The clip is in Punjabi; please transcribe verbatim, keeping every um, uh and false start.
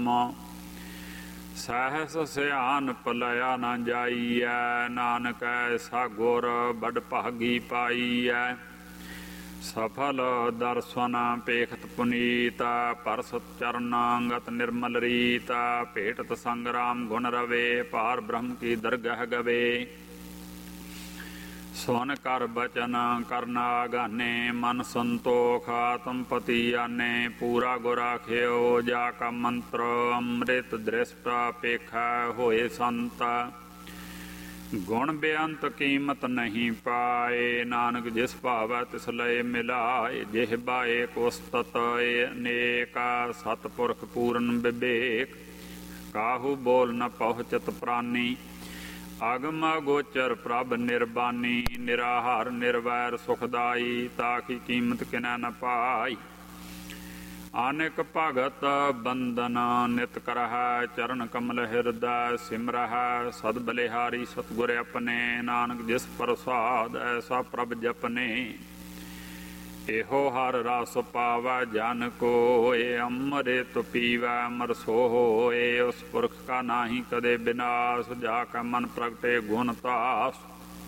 ਸਹਿਸ ਸਿਆਨ ਭਲਿਆ ਨਾ ਜਾਈਐ। ਨਾਨਕ ਐਸਾ ਗੁਰ ਬੜ ਭਾਗੀ ਪਾਈਐ। ਸਫਲ ਦਰਸ਼ਨ ਪੇਖਤ ਪੁਨੀਤ। ਪਰਸਤ ਚਰਨ ਗਤ ਨਿਰਮਲ ਰੀਤ। ਭੇਟਤ ਸੰਗਰਾਮ ਗੁਣ ਰਵੇ। ਭਾਰ ਬ੍ਰਹਮ ਕੀ ਦਰਗਹ ਗਵੇ। ਸੁਨ ਕਰ ਬਚਨ ਕਰਨਾ ਆਗਾਨੇ। ਮਨ ਸੰਤੋਖ ਆਤਮ ਪਤੀ ਆਨੇ। ਪੂਰਾ ਗੁਰ ਆਖਿਓ ਜਾ ਕਾ ਮੰਤਰ। ਅੰਮ੍ਰਿਤ ਦ੍ਰਿਸ਼ਟ ਪੇਖਾ ਹੋਏ ਸੰਤ। ਗੁਣ ਬੇਅੰਤ ਕੀਮਤ ਨਹੀਂ ਪਾਏ। ਨਾਨਕ ਜਿਸ ਭਾਵੈ ਤਿਸ ਲਏ ਮਿਲਾਏ। ਜਿਹ ਬਾਏ ਕੁਸਤਤ ਅਨੇਕਾ। ਸਤਪੁਰਖ ਪੂਰਨ ਵਿਵੇਕ। ਕਾਹੂ ਬੋਲ ਨ ਪਹੁੰਚਤ ਪ੍ਰਾਨੀ। ਅਗਮ ਅਗੋਚਰ ਪ੍ਰਭ ਨਿਰਬਾਨੀ। ਨਿਰਾਹਾਰ ਨਿਰਵੈਰ ਸੁਖਦਾਈ। ਤਾਕੀ ਕੀਮਤ ਕਿਨੈ ਨ ਪਾਈ। ਅਨੇਕ ਭਗਤ ਬੰਦਨ ਨਿਤ ਕਰਹਿ। ਚਰਨ ਕਮਲ ਹਿਰਦੈ ਸਿਮਰਹਿ। ਸਦ ਬਲਿਹਾਰੀ ਸਤਿਗੁਰ ਆਪਣੇ। ਨਾਨਕ ਜਿਸ ਪ੍ਰਸਾਦ ਐਸਾ ਪ੍ਰਭ ਜਪਨੇ। ਇਹੋ ਹਰ ਰਸ ਪਾਵੈ ਜਨ ਕੋਇ। ਅੰਮ੍ਰਿਤ ਪੀਵੈ ਅਮਰ ਸੋ ਹੋਏ। ਉਸ ਪੁਰਖ ਕਾ ਨਾਹੀ ਕਦੇ ਬਿਨਾਸ਼। ਜਾ ਕਾ ਮਨ ਪ੍ਰਗਟੇ ਗੁਣ ਤਾਸ।